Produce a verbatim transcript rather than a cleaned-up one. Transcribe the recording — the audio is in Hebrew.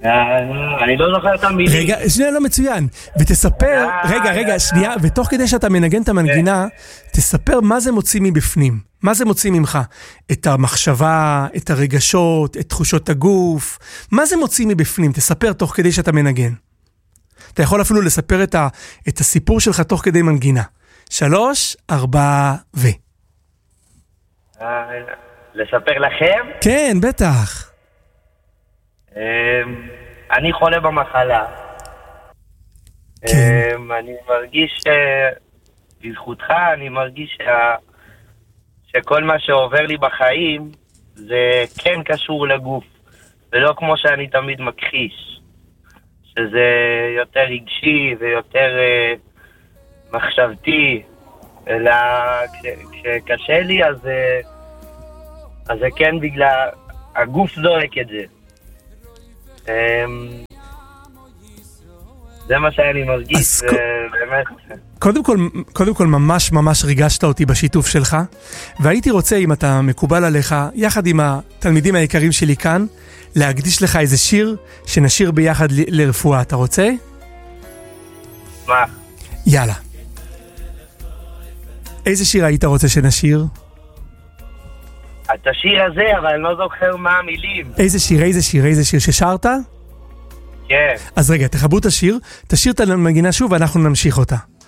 אני לא זוכר את המילים. רגע, שנייה, לא מצוין. ותספר, רגע, רגע, שנייה, ותוך כדי שאתה מנגן את המנגינה, תספר מה זה מוציא מבפנים. מה זה מוציא ממך? את המחשבה, את הרגשות, את תחושות הגוף. מה זה מוציא מבפנים? תספר תוך כדי שאתה מנגן. אתה יכול אפילו לספר את, ה, את הסיפור שלך תוך כדי מנגינה. שלוש, ארבע, ו... לספר לכם? כן, בטח. אני חולה במחלה. כן. אני מרגיש, בזכותך, אני מרגיש שכל מה שעובר לי בחיים זה כן קשור לגוף, ולא כמו שאני תמיד מכחיש, שזה יותר רגשי ויותר מחשבתי, אלא כשקשה לי אז אז זה כן בגלל הגוף זורק את זה. זה מה שאני מרגיש, באמת. קודם כל, קודם כל ממש ממש ריגשת אותי בשיתוף שלך, והייתי רוצה, אם אתה מקובל עליך, יחד עם התלמידים היקרים שלי כאן, להקדיש לך איזה שיר שנשיר ביחד לרפואה. אתה רוצה? מה? יאללה. איזה שיר היית רוצה שנשיר? את השיר הזה, אבל אני לא זוכר מה המילים. איזה שיר, איזה שיר, איזה שיר ששרת? כן. אז רגע, תחברו את השיר, תשאיר את המנגינה שוב ואנחנו נמשיך אותה.